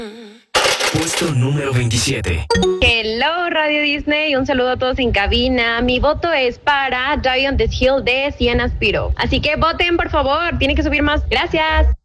Puesto número 27. Hello Radio Disney, un saludo a todos en cabina. Mi voto es para Die on This Hill de Sienna Spiro. Así que voten por favor, tienen que subir más. Gracias.